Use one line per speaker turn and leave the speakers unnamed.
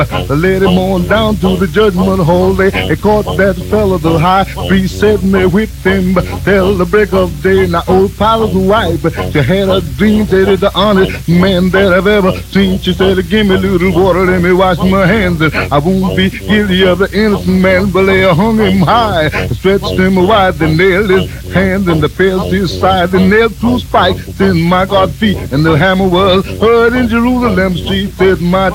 Led him on down to the judgment hall. They caught that fellow. The high priest said, "Me whip him till the break of day." Now old Pilate's wife, she had a dream. Said it's the honest man that I've ever seen. She said, "Give me a little water, let me wash my hands. I won't be guilty of the innocent man." But they hung him high, stretched him wide. They nailed his hands and the pierced his side. They nailed two spikes in my God's feet, and the hammer was heard in Jerusalem street. Said my